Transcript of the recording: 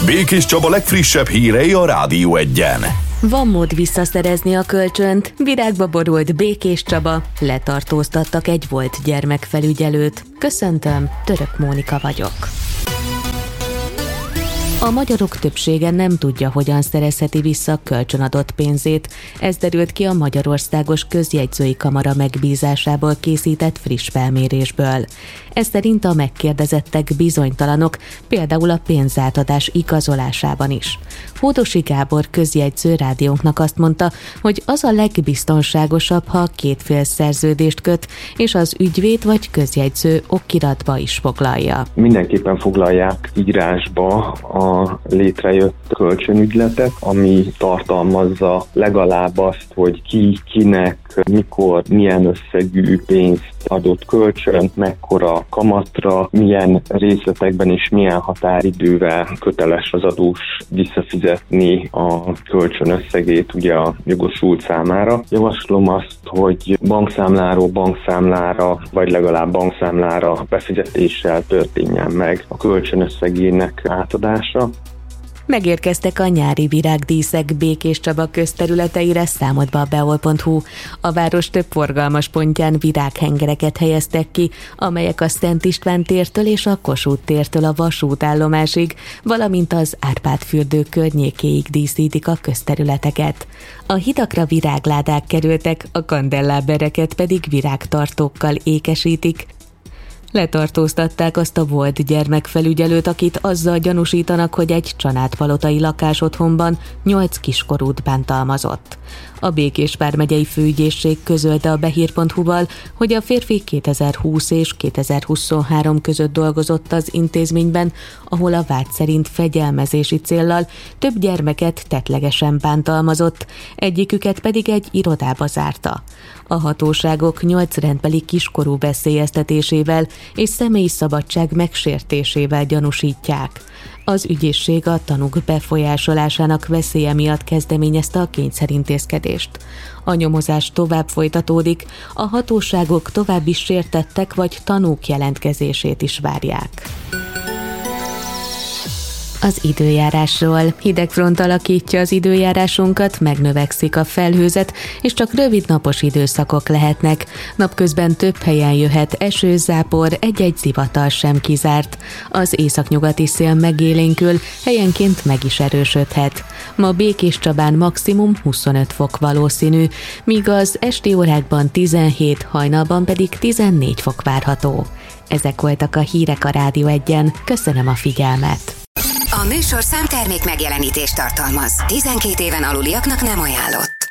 Békés Csaba legfrissebb hírei a Rádió Egyen. Van mód visszaszerezni a kölcsönt. Virágba borult Békés Csaba. Letartóztattak egy volt gyermekfelügyelőt. Köszöntöm, Török Mónika vagyok. A magyarok többsége nem tudja, hogyan szerezheti vissza kölcsönadott pénzét. Ez derült ki a Magyarországos Közjegyzői Kamara megbízásából készített friss felmérésből. Ez szerint a megkérdezettek bizonytalanok, például a pénzátadás igazolásában is. Hódosi Gábor közjegyző rádiónknak azt mondta, hogy az a legbiztonságosabb, ha két fél szerződést köt, és az ügyvéd vagy közjegyző okiratba is foglalja. Mindenképpen foglalják írásba a létrejött kölcsönügyletet, ami tartalmazza legalább azt, hogy ki, kinek, mikor, milyen összegű pénzt adott kölcsön, mekkora kamatra, milyen részletekben és milyen határidővel köteles az adós visszafizetni a kölcsön összegét ugye a jogosult számára. Javaslom azt, hogy bankszámláról bankszámlára, vagy legalább bankszámlára befizetéssel történjen meg a kölcsön összegének átadása. Megérkeztek a nyári virágdíszek Békés Csaba közterületeire, számodba a beol.hu. A város több forgalmas pontján virághengereket helyeztek ki, amelyek a Szent István tértől és a Kossuth tértől a vasútállomásig, valamint az Árpád-fürdő környékéig díszítik a közterületeket. A hidakra virágládák kerültek, a kandellábereket pedig virágtartókkal ékesítik. Letartóztatták azt a volt gyermekfelügyelőt, akit azzal gyanúsítanak, hogy egy csanádpalotai lakásotthonban 8 kiskorút bántalmazott. A Békés vármegyei főügyészség közölte a behír.hu-val, hogy a férfi 2020 és 2023 között dolgozott az intézményben, ahol a vád szerint fegyelmezési céllal több gyermeket tettlegesen bántalmazott, egyiküket pedig egy irodába zárta. A hatóságok 8 rendbeli kiskorú veszélyeztetésével és személyi szabadság megsértésével gyanúsítják. Az ügyészség a tanúk befolyásolásának veszélye miatt kezdeményezte a kényszerintézkedést. A nyomozás tovább folytatódik, a hatóságok további sértettek vagy tanúk jelentkezését is várják. Az időjárásról. Hideg front alakítja az időjárásunkat, megnövekszik a felhőzet, és csak rövid napos időszakok lehetnek. Napközben több helyen jöhet eső, zápor, egy-egy zivatar sem kizárt. Az északnyugati szél megélénkül, helyenként meg is erősödhet. Ma Békés Csabán maximum 25 fok valószínű, míg az esti órákban 17, hajnalban pedig 14 fok várható. Ezek voltak a hírek a Rádió Egyen. Köszönöm a figyelmet! A műsorszám termék megjelenítést tartalmaz. 12 éven aluliaknak nem ajánlott.